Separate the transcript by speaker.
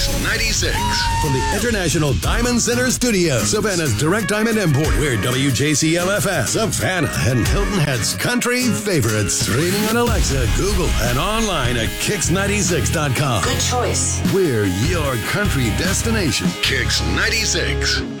Speaker 1: 96.
Speaker 2: From the International Diamond Center Studio, Savannah's Direct Diamond Import, we're WJCLFS, Savannah and Hilton Head's country favorites. Streaming on Alexa, Google, and online at Kix96.com.
Speaker 3: Good choice.
Speaker 2: We're your country destination.
Speaker 1: Kix 96.